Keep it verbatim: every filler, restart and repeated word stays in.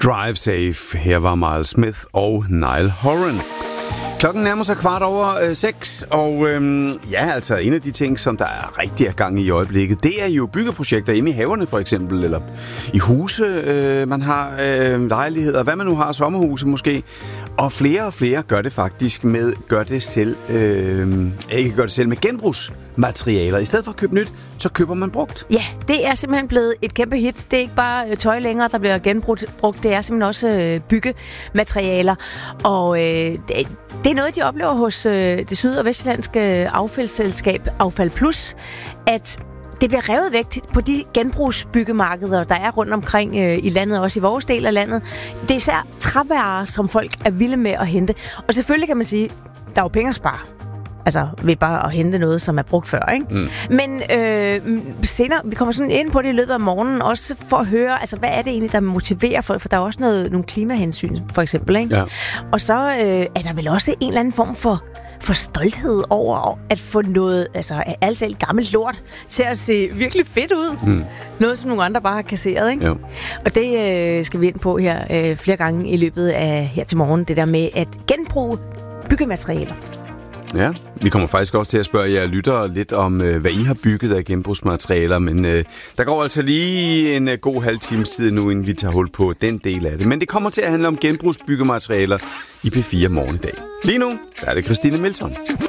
Drive Safe. Her var Miles Smith og Niall Horan. Klokken nærmer sig kvart over øh, seks, og øhm, ja, altså en af de ting, som der er rigtig er gang i i øjeblikket, det er jo byggeprojekter inde i haverne for eksempel, eller i huse, øh, man har øh, lejligheder, hvad man nu har, sommerhuse måske. Og flere og flere gør det faktisk med, gør det selv, øh, ikke gør det selv, med genbrugsmaterialer. I stedet for at købe nyt, så køber man brugt. Ja, det er simpelthen blevet et kæmpe hit. Det er ikke bare tøj længere, der bliver genbrugt. Det er simpelthen også øh, byggematerialer. Og øh, det, det er noget, de oplever hos øh, det syd- og vestjyllandske affaldsselskab Affald Plus, at det bliver revet væk på de genbrugsbyggemarkeder, der er rundt omkring øh, i landet, også i vores del af landet. Det er især trævarer, som folk er vilde med at hente. Og selvfølgelig kan man sige, der er jo penge at spare. Altså ved bare at hente noget, som er brugt før, ikke? Mm. Men øh, senere, vi kommer sådan ind på det i løbet af morgenen, også for at høre, altså hvad er det egentlig, der motiverer folk? For der er også noget, nogle klimahensyn, for eksempel, ikke? Ja. Og så øh, er der vel også en eller anden form for for stolthed over at få noget, altså alt alt gammelt lort, til at se virkelig fedt ud. Mm. Noget, som nogle andre bare har kasseret, ikke? Jo. Og det øh, skal vi ind på her øh, flere gange i løbet af her til morgen, det der med at genbruge byggematerialer. Ja, vi kommer faktisk også til at spørge jer lyttere lidt om, øh, hvad I har bygget af genbrugsmaterialer, men øh, der går altså lige en øh, god halv times tid nu, inden vi tager hul på den del af det. Men det kommer til at handle om genbrugsbyggematerialer i P fire morgen i dag. Lige nu, der er det Christine Milton.